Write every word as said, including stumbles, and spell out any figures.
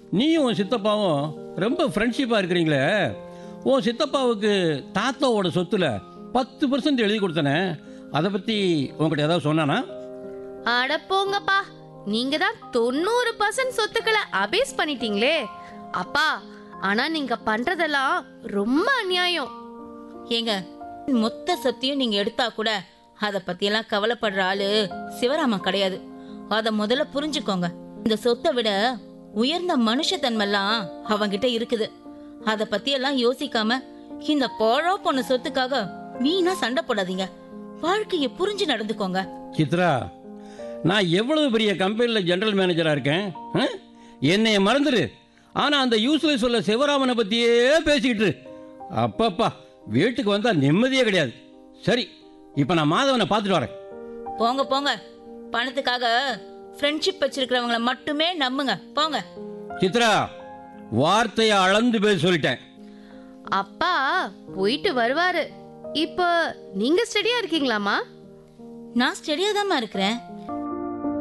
நீயும் உன் சித்தப்பாவும் ரொம்ப ஃப்ரெண்ட்ஷிப்பாக இருக்கிறீங்களே. உன் சித்தப்பாவுக்கு தாத்தாவோட சொத்துல பத்து பர்சன்ட் எழுதி கொடுத்தனே, அதை பற்றி உங்ககிட்ட ஏதாவது சொன்னானா? அட போங்கப்பா, நீங்க தான் தொண்ணூறு பர்சன்ட் சொத்துக்களை அபேஸ் பண்ணிட்டீங்களே அப்பா. ஆனா நீங்க பண்றதெல்லாம் ரொம்ப அநியாயம். ஏங்க, மொத்த சொத்தையும் நீங்க எடுத்தா கூட அத பத்தி எல்லாம் கவலைப்படுற ஆளு சிவராமன் கிடையாது. அத முதல்ல புரிஞ்சுக்கோங்க. இந்த சொத்தை விட உயர்ந்த மனுஷத்தன்மெல்லாம் அவங்கிட்ட இருக்குது. அத பத்தி எல்லாம் யோசிக்காம இந்த போழோ பொண்ணு சொத்துக்காக வீணா சண்டை போடாதீங்க. வாழ்க்கைய புரிஞ்சு நடந்துக்கோங்க. சித்ரா, நான் எவ்வளவு பெரிய கம்பெனியில் ஜெனரல் மேனேஜராக இருக்கேன், என்னைய மறந்துடு. ஆனால் அந்த யூஸ்லெஸ் சொல்ல சிவராமனை பற்றியே பேசிக்கிட்டு அப்பப்பா வீட்டுக்கு வந்தால் நிம்மதியே கிடையாது. சரி, இப்போ நான் மாதவனை பார்த்துட்டு வரேன். போங்க போங்க, பணத்துக்காக ஃப்ரெண்ட்ஷிப் வச்சிருக்கிறவங்கள மட்டுமே நம்புங்க. போங்க. சித்ரா, வார்த்தையை அளந்து பேச சொல்லிட்டேன். அப்பா போயிட்டு வருவாரு. இப்போ நீங்க ஸ்டடியா இருக்கீங்களாமா? நான் ஸ்டடியா தான் இருக்கிறேன்.